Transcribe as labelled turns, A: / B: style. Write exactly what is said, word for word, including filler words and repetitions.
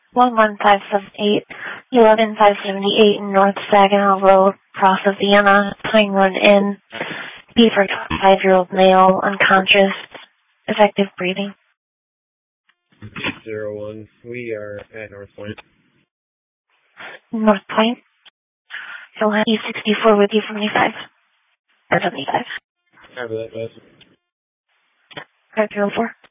A: one one five seven eight, eleven five seventy-eight North Saginaw Road, Cross of Vienna, Pinewood Inn. B for five-year-old male, unconscious, effective breathing.
B: Zero one. We are at North Point.
A: North Point. You'll have E sixty-four with you from E five. Or seventy-five.
B: Cover that, bus.
A: five zero four.